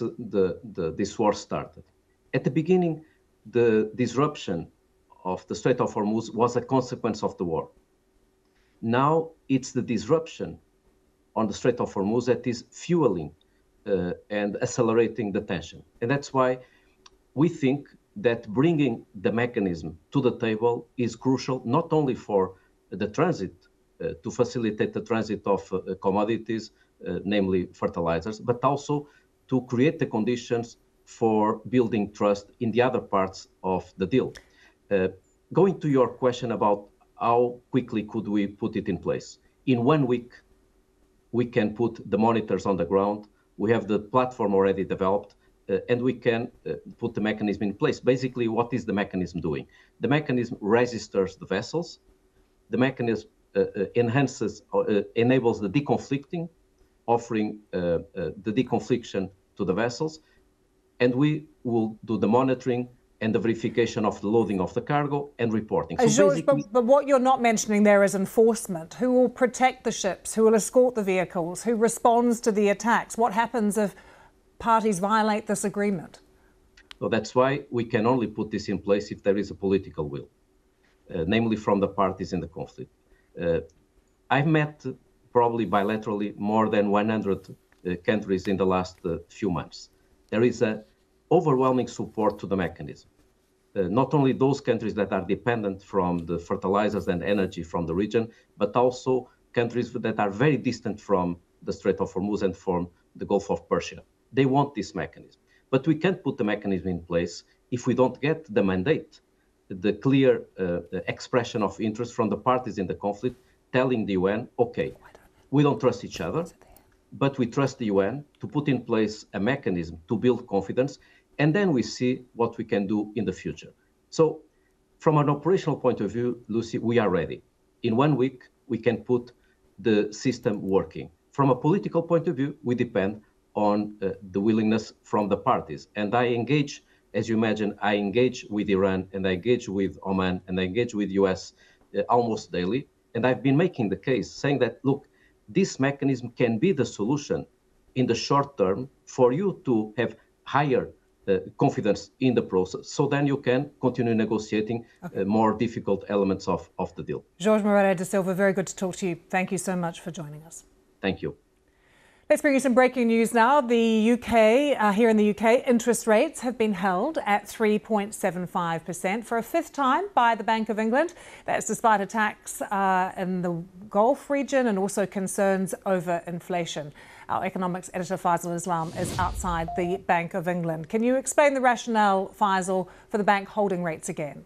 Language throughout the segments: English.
this war started. At the beginning, the disruption of the Strait of Hormuz was a consequence of the war. Now it's the disruption on the Strait of Hormuz that is fueling and accelerating the tension. And that's why we think that bringing the mechanism to the table is crucial, not only for the transit, to facilitate the transit of commodities, namely fertilizers, but also to create the conditions for building trust in the other parts of the deal. Going to your question about how quickly could we put it in place? In 1 week, we can put the monitors on the ground. We have the platform already developed, and we can put the mechanism in place. Basically, what is the mechanism doing? The mechanism registers the vessels. The mechanism enables the deconflicting, offering the deconfliction to the vessels, and we will do the monitoring and the verification of the loading of the cargo and reporting. So George, but what you're not mentioning there is enforcement. Who will protect the ships? Who will escort the vehicles? Who responds to the attacks? What happens if parties violate this agreement? So that's why we can only put this in place if there is a political will, namely from the parties in the conflict. I've met probably bilaterally more than 100 countries in the last few months. There is an overwhelming support to the mechanism. Not only those countries that are dependent from the fertilizers and energy from the region, but also countries that are very distant from the Strait of Hormuz and from the Gulf of Persia. They want this mechanism. But we can't put the mechanism in place if we don't get the mandate, the clear expression of interest from the parties in the conflict, telling the UN, okay, we don't trust each other, but we trust the UN to put in place a mechanism to build confidence, and then we see what we can do in the future. So from an operational point of view, Lucy, we are ready. In 1 week, we can put the system working. From a political point of view, we depend on the willingness from the parties. And I engage, as you imagine, I engage with Iran, and I engage with Oman, and I engage with US almost daily. And I've been making the case, saying that, look, this mechanism can be the solution in the short term for you to have higher confidence in the process, so then you can continue negotiating more difficult elements of the deal. Jorge Moreira da Silva, very good to talk to you. Thank you so much for joining us. Thank you. Let's bring you some breaking news now. The UK, here in the UK, interest rates have been held at 3.75% for a fifth time by the Bank of England. That's despite attacks in the Gulf region and also concerns over inflation. Our economics editor, Faisal Islam, is outside the Bank of England. Can you explain the rationale, Faisal, for the bank holding rates again?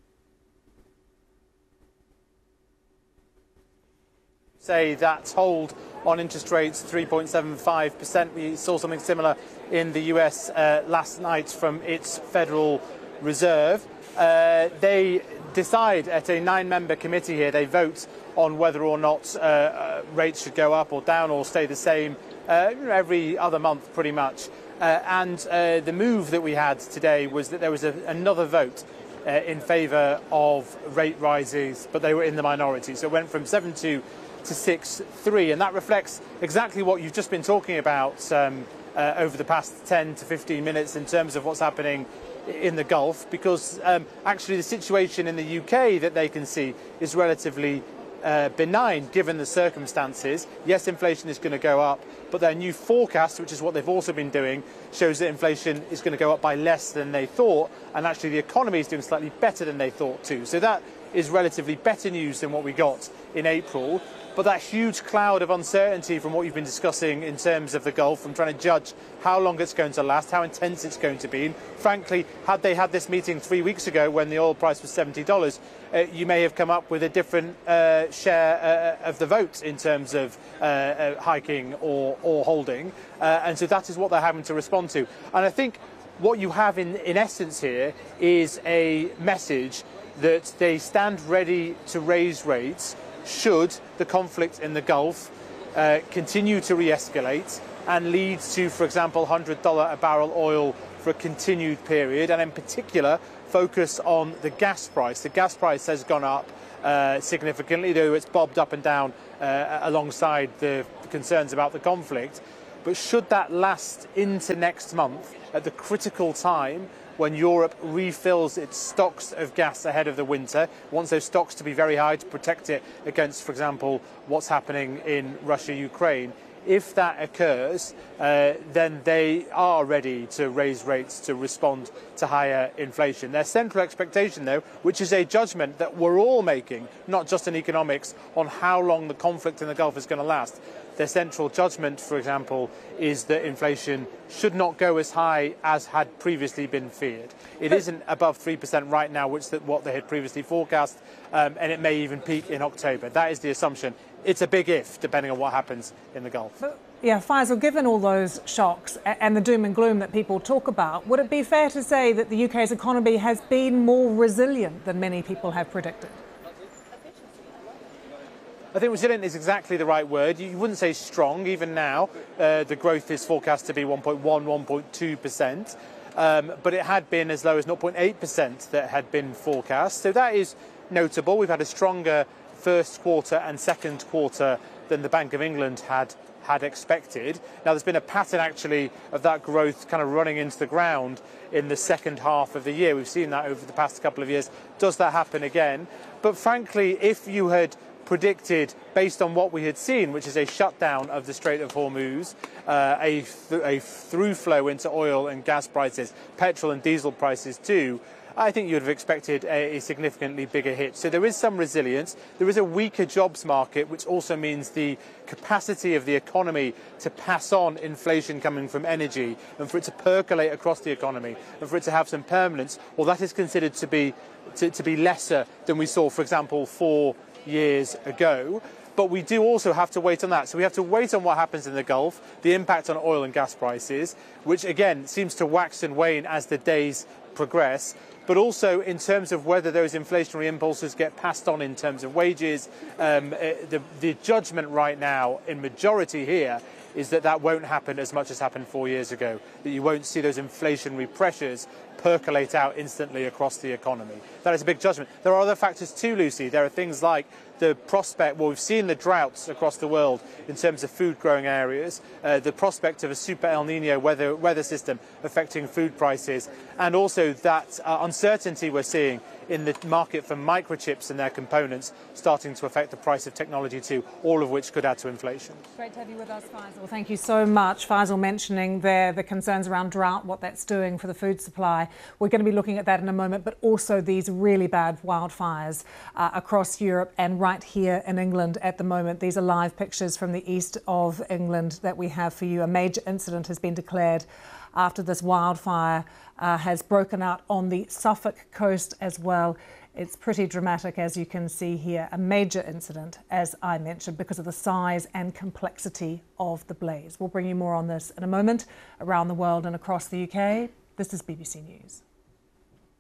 Say that hold on interest rates 3.75%. We saw something similar in the US last night from its Federal Reserve. They decide at a 9-member committee here, they vote on whether or not rates should go up or down or stay the same every other month pretty much. And the move that we had today was that there was another vote in favour of rate rises, but they were in the minority. So it went from 7-2 to 6-3, and that reflects exactly what you've just been talking about over the past 10 to 15 minutes in terms of what's happening in the Gulf, because actually the situation in the UK that they can see is relatively benign given the circumstances. Yes, inflation is going to go up, but their new forecast, which is what they've also been doing, shows that inflation is going to go up by less than they thought, and actually the economy is doing slightly better than they thought too. So that is relatively better news than what we got in April. But that huge cloud of uncertainty from what you've been discussing in terms of the Gulf, from trying to judge how long it's going to last, how intense it's going to be. And frankly, had they had this meeting 3 weeks ago when the oil price was $70, you may have come up with a different share of the vote in terms of hiking or holding. And so that is what they're having to respond to. And I think what you have in essence here is a message that they stand ready to raise rates should the conflict in the Gulf continue to re-escalate and lead to, for example, $100 a barrel oil for a continued period, and in particular focus on the gas price. The gas price has gone up significantly, though it's bobbed up and down alongside the concerns about the conflict. But should that last into next month, at the critical time when Europe refills its stocks of gas ahead of the winter, wants those stocks to be very high to protect it against, for example, what's happening in Russia, Ukraine. If that occurs, then they are ready to raise rates to respond to higher inflation. Their central expectation, though, which is a judgment that we're all making, not just in economics, on how long the conflict in the Gulf is going to last. Their central judgment, for example, is that inflation should not go as high as had previously been feared. It isn't above 3% right now, which is what they had previously forecast, and it may even peak in October. That is the assumption. It's a big if, depending on what happens in the Gulf. But, yeah, Faisal, given all those shocks and the doom and gloom that people talk about, would it be fair to say that the UK's economy has been more resilient than many people have predicted? I think resilient is exactly the right word. You wouldn't say strong. Even now, the growth is forecast to be 1.1, 1.2%. But it had been as low as 0.8% that had been forecast. So that is notable. We've had a stronger first quarter and second quarter than the Bank of England had expected. Now, there's been a pattern, actually, of that growth kind of running into the ground in the second half of the year. We've seen that over the past couple of years. Does that happen again? But frankly, if you had predicted, based on what we had seen, which is a shutdown of the Strait of Hormuz, a through flow into oil and gas prices, petrol and diesel prices too, I think you would have expected a significantly bigger hit. So there is some resilience. There is a weaker jobs market, which also means the capacity of the economy to pass on inflation coming from energy and for it to percolate across the economy and for it to have some permanence. Well, that is considered to be lesser than we saw, for example, 4 years ago. But we do also have to wait on that. So we have to wait on what happens in the Gulf, the impact on oil and gas prices, which again seems to wax and wane as the days progress. But also in terms of whether those inflationary impulses get passed on in terms of wages. The judgment right now in majority here is that that won't happen as much as happened 4 years ago, that you won't see those inflationary pressures percolate out instantly across the economy. That is a big judgment. There are other factors too, Lucy. There are things like the prospect, well, we've seen the droughts across the world in terms of food growing areas, the prospect of a super El Nino weather system affecting food prices, and also that uncertainty we're seeing in the market for microchips and their components starting to affect the price of technology too, all of which could add to inflation. Great to have you with us, Faisal. Thank you so much. Faisal mentioning there the concerns around drought, what that's doing for the food supply. We're going to be looking at that in a moment, but also these really bad wildfires across Europe and right here in England at the moment. These are live pictures from the east of England that we have for you. A major incident has been declared after this wildfire has broken out on the Suffolk coast as well. It's pretty dramatic, as you can see here. A major incident, as I mentioned, because of the size and complexity of the blaze. We'll bring you more on this in a moment. Around the world and across the UK, this is BBC News.